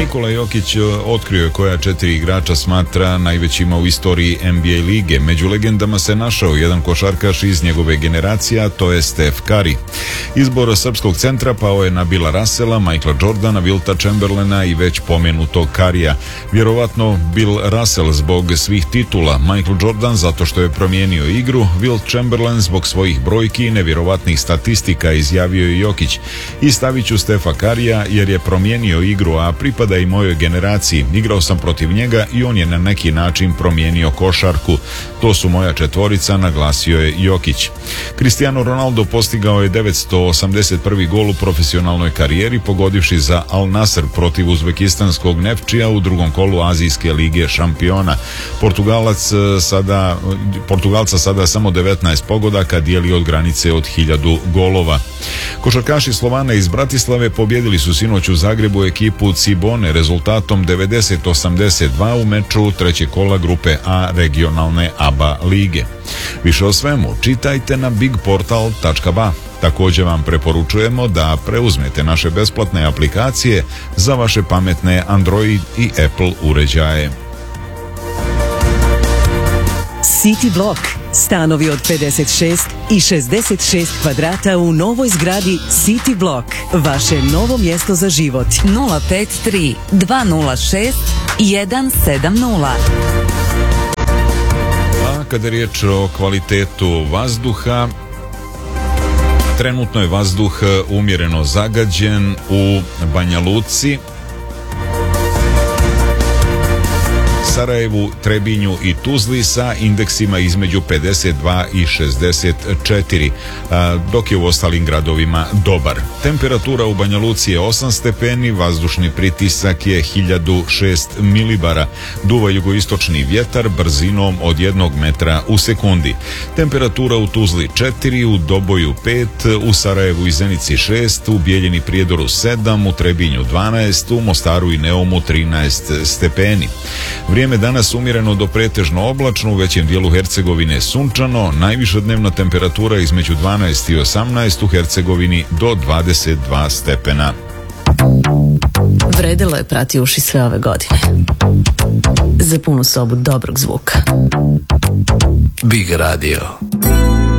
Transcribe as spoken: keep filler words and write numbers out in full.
Nikola Jokić otkrio je koja četiri igrača smatra najvećima u istoriji N B A lige. Među legendama se našao jedan košarkaš iz njegove generacije, a to je Steph Curry. Izbor srpskog centra pao je na Billa Russella, Michaela Jordana, Wilta Chamberlaina i već pomenutog Currya. Vjerovatno Bill Russell zbog svih titula, Michael Jordan zato što je promijenio igru, Wilt Chamberlain zbog svojih brojki i nevjerovatnih statistika, izjavio je Jokić. I stavit ću Stefa Currya jer je promijenio igru, a pripada i mojoj generaciji. Igrao sam protiv njega i on je na neki način promijenio košarku. To su moja četvorica, naglasio je Jokić. Cristiano Ronaldo postigao je devetsto osamdeset prvi gol u profesionalnoj karijeri, pogodivši za Al Nasr protiv uzbekistanskog Nefčija u drugom kolu Azijske lige šampiona. Portugalac sada, Portugalca sada samo devetnaest pogodaka dijeli od granice od hiljadu golova. Košarkaši Slovana iz Bratislave pobjedili su sinoć u Zagrebu ekipu Cibone rezultatom devedeset osamdeset dva u meču trećeg kola grupe A regionalne A B A lige. Više o svemu čitajte na big portal tačka ba. Također vam preporučujemo da preuzmete naše besplatne aplikacije za vaše pametne Android i Apple uređaje. City Block. Stanovi od pedeset šest i šezdeset šest kvadrata u novoj zgradi City Block. Vaše novo mjesto za život. nula pet tri dva nula šest jedan sedam nula. A kada je riječ o kvalitetu vazduha, trenutno je vazduh umjereno zagađen u Banja Luci, Sarajevu, Trebinju i Tuzli sa indeksima između pedeset dva i šezdeset četiri, dok je u ostalim gradovima dobar. Temperatura u Banja Luci je osam stepeni, vazdušni pritisak je hiljadu šest milibara, duva jugoistočni vjetar brzinom od jednog metra u sekundi. Temperatura u Tuzli četiri, u Doboju pet, u Sarajevu i Zenici šest, u Bijeljini Prijedoru sedam, u Trebinju dvanaest, u Mostaru i Neumu trinaest stepeni. Vrijeme danas umjereno do pretežno oblačno, u većem dijelu Hercegovine sunčano, najviša dnevna temperatura između dvanaest i osamnaest, u Hercegovini do dvadeset dva stepena. Vredilo je prati uši sve ove godine. Za punu sobu dobrog zvuka. Big Radio.